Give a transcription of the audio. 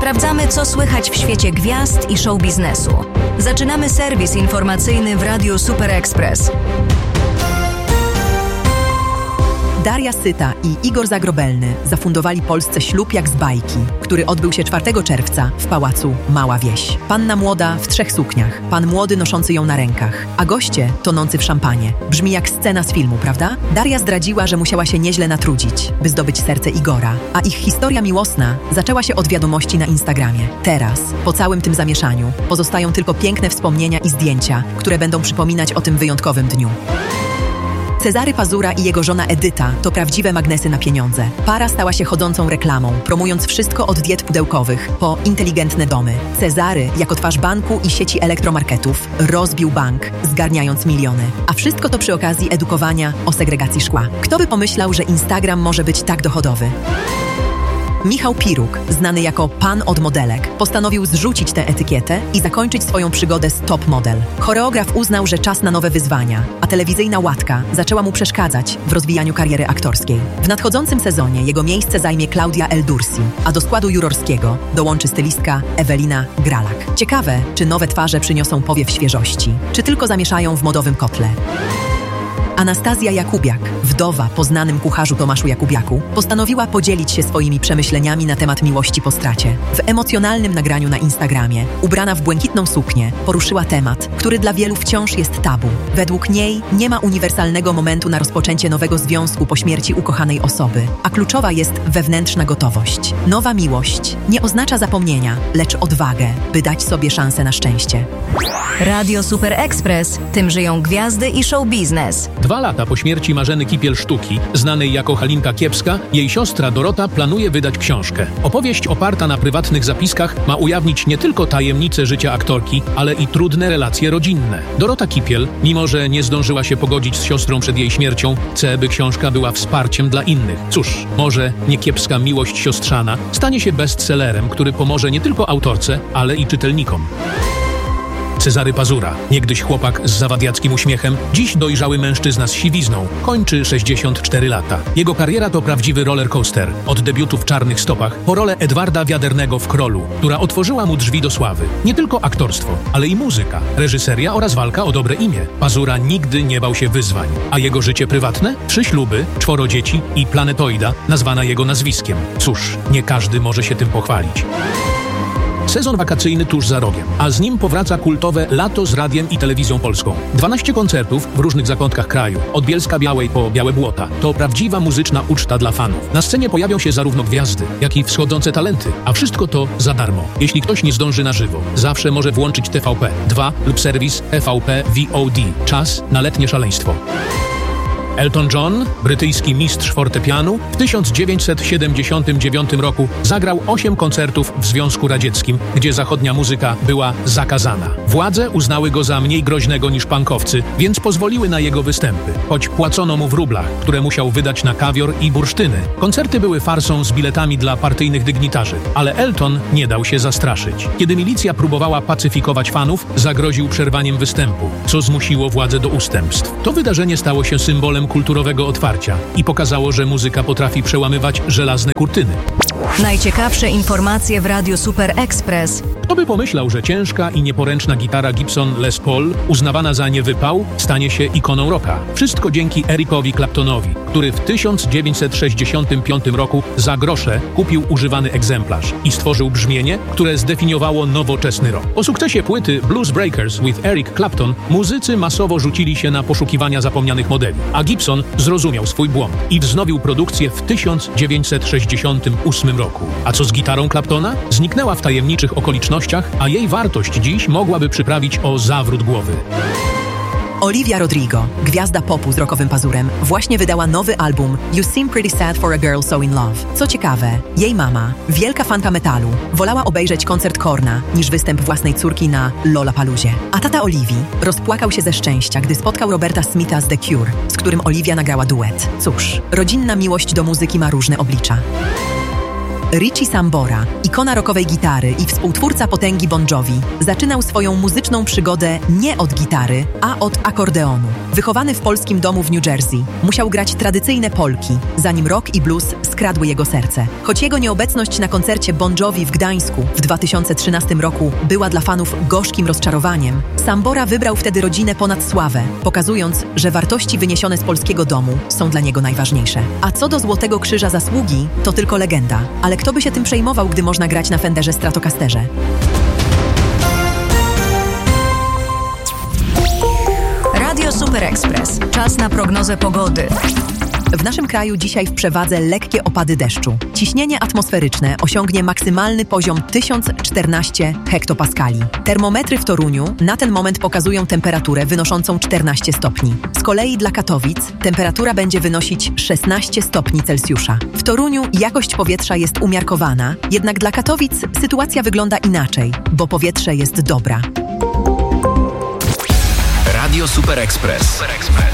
Sprawdzamy, co słychać w świecie gwiazd i show biznesu. Zaczynamy serwis informacyjny w Radiu Super Express. Daria Syta i Igor Zagrobelny zafundowali Polsce ślub jak z bajki, który odbył się 4 czerwca w pałacu Mała Wieś. Panna młoda w 3 sukniach, pan młody noszący ją na rękach, a goście tonący w szampanie. Brzmi jak scena z filmu, prawda? Daria zdradziła, że musiała się nieźle natrudzić, by zdobyć serce Igora, a ich historia miłosna zaczęła się od wiadomości na Instagramie. Teraz, po całym tym zamieszaniu, pozostają tylko piękne wspomnienia i zdjęcia, które będą przypominać o tym wyjątkowym dniu. Cezary Pazura i jego żona Edyta to prawdziwe magnesy na pieniądze. Para stała się chodzącą reklamą, promując wszystko od diet pudełkowych po inteligentne domy. Cezary, jako twarz banku i sieci elektromarketów, rozbił bank, zgarniając miliony. A wszystko to przy okazji edukowania o segregacji szkła. Kto by pomyślał, że Instagram może być tak dochodowy? Michał Piruk, znany jako pan od modelek, postanowił zrzucić tę etykietę i zakończyć swoją przygodę z top model. Choreograf uznał, że czas na nowe wyzwania, a telewizyjna łatka zaczęła mu przeszkadzać w rozwijaniu kariery aktorskiej. W nadchodzącym sezonie jego miejsce zajmie Klaudia Eldursi, a do składu jurorskiego dołączy stylistka Ewelina Gralak. Ciekawe, czy nowe twarze przyniosą powiew świeżości, czy tylko zamieszają w modowym kotle. Anastazja Jakubiak, wdowa po znanym kucharzu Tomaszu Jakubiaku, postanowiła podzielić się swoimi przemyśleniami na temat miłości po stracie. W emocjonalnym nagraniu na Instagramie, ubrana w błękitną suknię, poruszyła temat, który dla wielu wciąż jest tabu. Według niej nie ma uniwersalnego momentu na rozpoczęcie nowego związku po śmierci ukochanej osoby, a kluczowa jest wewnętrzna gotowość. Nowa miłość nie oznacza zapomnienia, lecz odwagę, by dać sobie szansę na szczęście. Radio Super Express, tym żyją gwiazdy i show biznes. 2 lata po śmierci Marzeny Kipiel-Sztuki, znanej jako Halinka Kiepska, jej siostra Dorota planuje wydać książkę. Opowieść oparta na prywatnych zapiskach ma ujawnić nie tylko tajemnice życia aktorki, ale i trudne relacje rodzinne. Dorota Kipiel, mimo że nie zdążyła się pogodzić z siostrą przed jej śmiercią, chce, by książka była wsparciem dla innych. Cóż, może Niekiepska miłość siostrzana stanie się bestsellerem, który pomoże nie tylko autorce, ale i czytelnikom. Cezary Pazura, niegdyś chłopak z zawadiackim uśmiechem, dziś dojrzały mężczyzna z siwizną, kończy 64 lata. Jego kariera to prawdziwy rollercoaster, od debiutu w Czarnych stopach po rolę Edwarda Wiadernego w Krolu, która otworzyła mu drzwi do sławy. Nie tylko aktorstwo, ale i muzyka, reżyseria oraz walka o dobre imię. Pazura nigdy nie bał się wyzwań, a jego życie prywatne? 3 śluby, 4 dzieci i planetoida, nazwana jego nazwiskiem. Cóż, nie każdy może się tym pochwalić. Sezon wakacyjny tuż za rogiem, a z nim powraca kultowe Lato z Radiem i Telewizją Polską. 12 koncertów w różnych zakątkach kraju, od Bielska Białej po Białe Błota. To prawdziwa muzyczna uczta dla fanów. Na scenie pojawią się zarówno gwiazdy, jak i wschodzące talenty, a wszystko to za darmo. Jeśli ktoś nie zdąży na żywo, zawsze może włączyć TVP 2 lub serwis TVP VOD. Czas na letnie szaleństwo. Elton John, brytyjski mistrz fortepianu, w 1979 roku zagrał 8 koncertów w Związku Radzieckim, gdzie zachodnia muzyka była zakazana. Władze uznały go za mniej groźnego niż punkowcy, więc pozwoliły na jego występy, choć płacono mu w rublach, które musiał wydać na kawior i bursztyny. Koncerty były farsą z biletami dla partyjnych dygnitarzy, ale Elton nie dał się zastraszyć. Kiedy milicja próbowała pacyfikować fanów, zagroził przerwaniem występu, co zmusiło władze do ustępstw. To wydarzenie stało się symbolem kulturowego otwarcia i pokazało, że muzyka potrafi przełamywać żelazne kurtyny. Najciekawsze informacje w Radiu Super Express. Kto by pomyślał, że ciężka i nieporęczna gitara Gibson Les Paul, uznawana za niewypał, stanie się ikoną rocka. Wszystko dzięki Erikowi Claptonowi, który w 1965 roku za grosze kupił używany egzemplarz i stworzył brzmienie, które zdefiniowało nowoczesny rock. Po sukcesie płyty Blues Breakers with Eric Clapton muzycy masowo rzucili się na poszukiwania zapomnianych modeli, a Gibson zrozumiał swój błąd i wznowił produkcję w 1968 roku. A co z gitarą Claptona? Zniknęła w tajemniczych okolicznościach, a jej wartość dziś mogłaby przyprawić o zawrót głowy. Olivia Rodrigo, gwiazda popu z rockowym pazurem, właśnie wydała nowy album You Seem Pretty Sad for a Girl So in Love. Co ciekawe, jej mama, wielka fanka metalu, wolała obejrzeć koncert Korna niż występ własnej córki na Lollapaloozie. A tata Olivii rozpłakał się ze szczęścia, gdy spotkał Roberta Smitha z The Cure, z którym Olivia nagrała duet. Cóż, rodzinna miłość do muzyki ma różne oblicza. Richie Sambora, ikona rockowej gitary i współtwórca potęgi Bon Jovi, zaczynał swoją muzyczną przygodę nie od gitary, a od akordeonu. Wychowany w polskim domu w New Jersey, musiał grać tradycyjne polki, zanim rock i blues skradły jego serce. Choć jego nieobecność na koncercie Bon Jovi w Gdańsku w 2013 roku była dla fanów gorzkim rozczarowaniem, Sambora wybrał wtedy rodzinę ponad sławę, pokazując, że wartości wyniesione z polskiego domu są dla niego najważniejsze. A co do Złotego Krzyża Zasługi, to tylko legenda. Ale kto by się tym przejmował, gdy można grać na Fenderze Stratocasterze? Radio Super Express. Czas na prognozę pogody. W naszym kraju dzisiaj w przewadze lekkie opady deszczu. Ciśnienie atmosferyczne osiągnie maksymalny poziom 1014 hektopaskali. Termometry w Toruniu na ten moment pokazują temperaturę wynoszącą 14 stopni. Z kolei dla Katowic temperatura będzie wynosić 16 stopni Celsjusza. W Toruniu jakość powietrza jest umiarkowana, jednak dla Katowic sytuacja wygląda inaczej, bo powietrze jest dobra. Radio Super Express.